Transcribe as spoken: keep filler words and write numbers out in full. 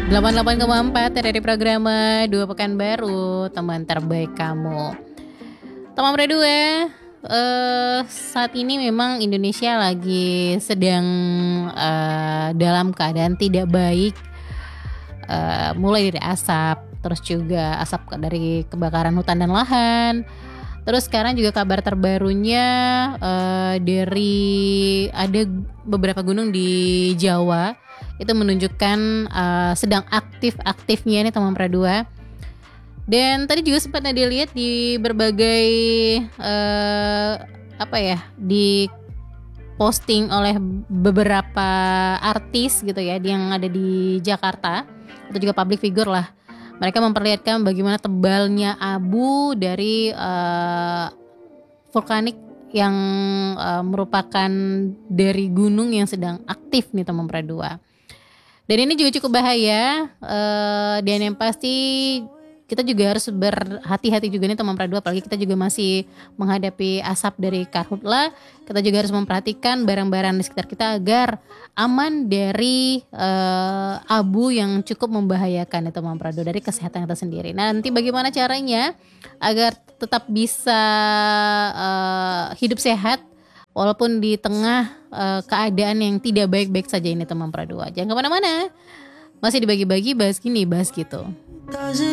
delapan puluh delapan koma empat dari program Dua Pekan Baru, teman terbaik kamu. Teman berdua, uh, saat ini memang Indonesia lagi sedang uh, dalam keadaan tidak baik. Uh, mulai dari asap, terus juga asap dari kebakaran hutan dan lahan. Terus sekarang juga kabar terbarunya uh, dari ada beberapa gunung di Jawa itu menunjukkan uh, sedang aktif-aktifnya nih teman Pradua. Dan tadi juga sempat ada lihat di berbagai uh, apa ya, di posting oleh beberapa artis gitu ya yang ada di Jakarta atau juga public figure lah. Mereka memperlihatkan bagaimana tebalnya abu dari uh, vulkanik yang uh, merupakan dari gunung yang sedang aktif nih teman Pradua. Dan ini juga cukup bahaya, uh, dan yang pasti kita juga harus berhati-hati juga nih teman Pradua, apalagi kita juga masih menghadapi asap dari karhutla. Kita juga harus memperhatikan barang-barang di sekitar kita agar aman dari uh, abu yang cukup membahayakan nih teman Pradua, dari kesehatan kita sendiri. Nah, nanti bagaimana caranya agar tetap bisa uh, hidup sehat walaupun di tengah uh, keadaan yang tidak baik-baik saja ini teman Pradua. Jangan kemana-mana, masih dibagi-bagi, bahas gini, bahas gitu.